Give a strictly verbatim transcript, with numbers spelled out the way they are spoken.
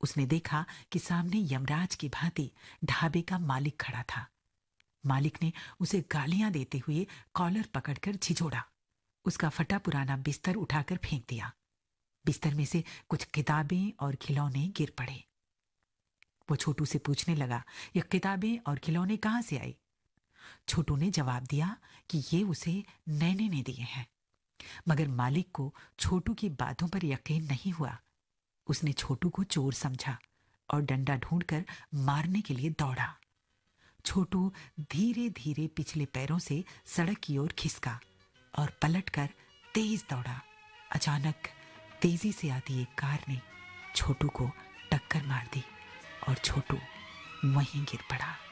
उसने देखा कि सामने यमराज की भांति ढाबे का मालिक खड़ा था। मालिक ने उसे गालियां देते हुए कॉलर पकड़कर झिझोड़ा। उसका फटा पुराना बिस्तर उठाकर फेंक दिया। बिस्तर में से कुछ किताबें और खिलौने गिर पड़े। वो छोटू से पूछने लगा, ये किताबें और खिलौने कहाँ से आए? छोटू ने जवाब दिया कि ये उसे नैने ने दिए हैं। मगर मालिक को छोटू की बातों पर यकीन नहीं हुआ। उसने छोटू को चोर समझा और डंडा ढूंढकर मारने के लिए दौड़ा। छोटू धीरे धीरे पिछले पैरों से सड़क की ओर खिसका और पलटकर तेज दौड़ा। अचानक तेजी से आती एक कार ने छोटू को टक्कर मार दी और छोटू वहीं गिर पड़ा।